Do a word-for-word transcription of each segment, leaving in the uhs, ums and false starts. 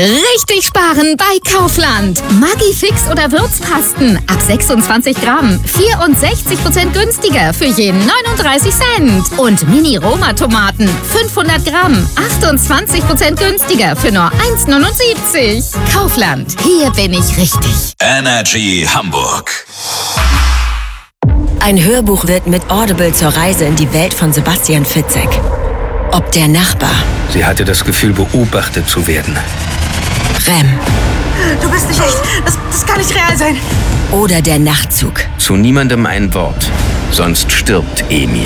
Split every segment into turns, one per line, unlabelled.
Richtig sparen bei Kaufland. Maggi-Fix oder Würzpasten ab sechsundzwanzig Gramm. vierundsechzig Prozent günstiger für je neununddreißig Cent. Und Mini-Roma-Tomaten fünfhundert Gramm. achtundzwanzig Prozent günstiger für nur eins neunundsiebzig. Kaufland. Hier bin ich richtig.
Energy Hamburg.
Ein Hörbuch wird mit Audible zur Reise in die Welt von Sebastian Fitzek. Ob der Nachbar.
Sie hatte das Gefühl, beobachtet zu werden.
Rem.
Du bist nicht echt. Das, das kann nicht real sein.
Oder der Nachtzug.
Zu niemandem ein Wort. Sonst stirbt Emil.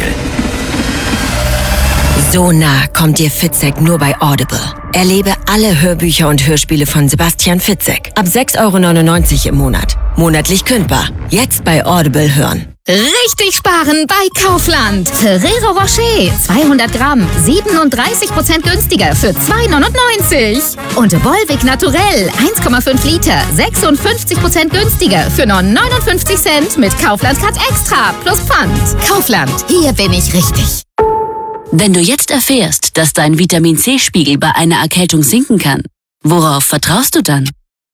So nah kommt dir Fitzek nur bei Audible. Erlebe alle Hörbücher und Hörspiele von Sebastian Fitzek. Ab sechs Euro neunundneunzig im Monat. Monatlich kündbar. Jetzt bei Audible hören.
Richtig sparen bei Kaufland. Ferrero Rocher zweihundert Gramm, siebenunddreißig Prozent günstiger für zwei neunundneunzig. Und Volvic Naturell eins Komma fünf Liter, sechsundfünfzig Prozent günstiger für nur neunundfünfzig Cent mit Kaufland Cut Extra plus Pfand. Kaufland, hier bin ich richtig.
Wenn du jetzt erfährst, dass dein Vitamin-C-Spiegel bei einer Erkältung sinken kann, worauf vertraust du dann?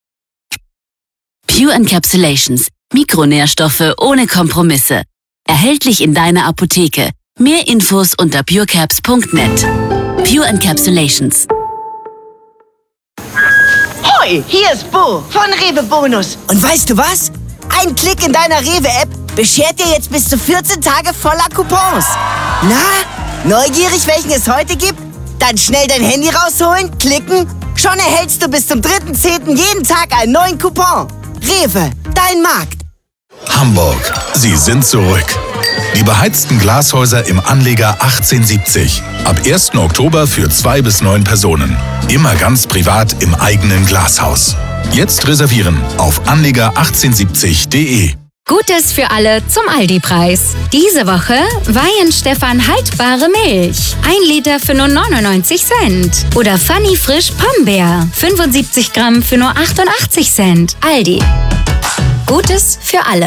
Pure Encapsulations. Mikronährstoffe ohne Kompromisse. Erhältlich in deiner Apotheke. Mehr Infos unter purecaps punkt net. Pure Encapsulations.
Hoi, hier ist Bo von Rewe Bonus. Und weißt du was? Ein Klick in deiner Rewe-App beschert dir jetzt bis zu vierzehn Tage voller Coupons. Na, neugierig, welchen es heute gibt? Dann schnell dein Handy rausholen, klicken. Schon erhältst du bis zum dritten zehnten jeden Tag einen neuen Coupon. Rewe, dein Markt.
Hamburg, sie sind zurück. Die beheizten Glashäuser im Anleger achtzehnhundertsiebzig. Ab ersten Oktober für zwei bis neun Personen. Immer ganz privat im eigenen Glashaus. Jetzt reservieren auf anleger achtzehnhundertsiebzig punkt de.
Gutes für alle zum Aldi-Preis. Diese Woche Weihenstephan haltbare Milch. ein Liter für nur neunundneunzig Cent. Oder Funny Frisch Pombeer. fünfundsiebzig Gramm für nur achtundachtzig Cent. Aldi. Gutes für alle.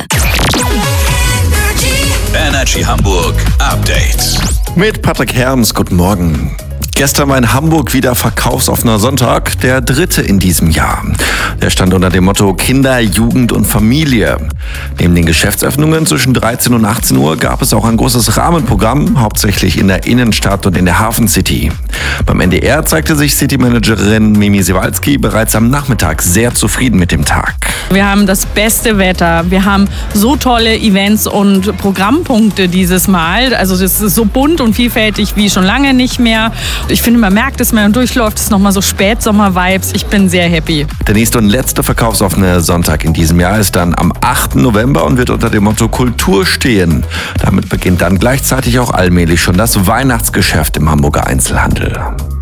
Energy Hamburg Update.
Mit Patrick Herms, guten Morgen. Gestern war in Hamburg wieder verkaufsoffener Sonntag, der dritte in diesem Jahr. Der stand unter dem Motto Kinder, Jugend und Familie. Neben den Geschäftsöffnungen zwischen dreizehn und achtzehn Uhr gab es auch ein großes Rahmenprogramm, hauptsächlich in der Innenstadt und in der Hafen City. Beim N D R zeigte sich Citymanagerin Mimi Sewalski bereits am Nachmittag sehr zufrieden mit dem Tag.
Wir haben das beste Wetter, wir haben so tolle Events und Programmpunkte dieses Mal. Also das ist so bunt und vielfältig wie schon lange nicht mehr. Ich finde, man merkt es, wenn man durchläuft, es ist nochmal so Spätsommer-Vibes. Ich bin sehr happy.
Der nächste und letzte verkaufsoffene Sonntag in diesem Jahr ist dann am achten November und wird unter dem Motto Kultur stehen. Damit beginnt dann gleichzeitig auch allmählich schon das Weihnachtsgeschäft im Hamburger Einzelhandel.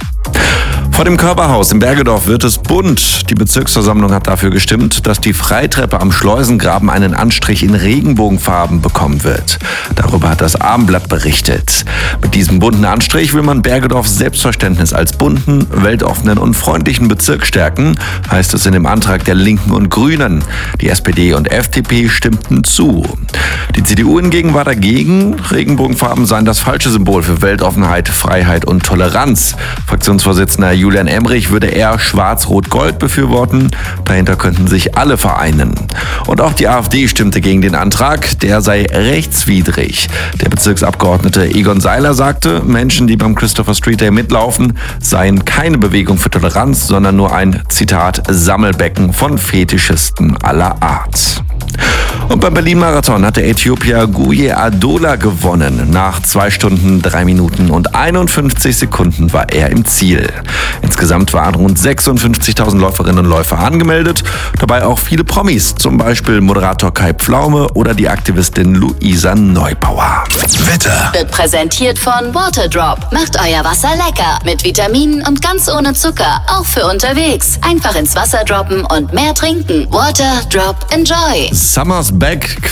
Vor dem Körperhaus im Bergedorf wird es bunt. Die Bezirksversammlung hat dafür gestimmt, dass die Freitreppe am Schleusengraben einen Anstrich in Regenbogenfarben bekommen wird. Darüber hat das Abendblatt berichtet. Mit diesem bunten Anstrich will man Bergedorfs Selbstverständnis als bunten, weltoffenen und freundlichen Bezirk stärken, heißt es in dem Antrag der Linken und Grünen. Die S P D und F D P stimmten zu. Die C D U hingegen war dagegen. Regenbogenfarben seien das falsche Symbol für Weltoffenheit, Freiheit und Toleranz. Fraktionsvorsitzender Julian Emrich würde eher Schwarz-Rot-Gold befürworten. Dahinter könnten sich alle vereinen. Und auch die AfD stimmte gegen den Antrag. Der sei rechtswidrig. Der Bezirksabgeordnete Egon Seiler sagte, Menschen, die beim Christopher Street Day mitlaufen, seien keine Bewegung für Toleranz, sondern nur ein, Zitat, Sammelbecken von Fetischisten aller Art. Und beim Berlin-Marathon hat der Äthiopier Guye Adola gewonnen. Nach zwei Stunden, drei Minuten und einundfünfzig Sekunden war er im Ziel. Insgesamt waren rund sechsundfünfzigtausend Läuferinnen und Läufer angemeldet. Dabei auch viele Promis, zum Beispiel Moderator Kai Pflaume oder die Aktivistin Luisa Neubauer.
Wetter
Wird präsentiert von Waterdrop. Macht euer Wasser lecker. Mit Vitaminen und ganz ohne Zucker. Auch für unterwegs. Einfach ins Wasser droppen und mehr trinken. Waterdrop, enjoy.
Summer's back.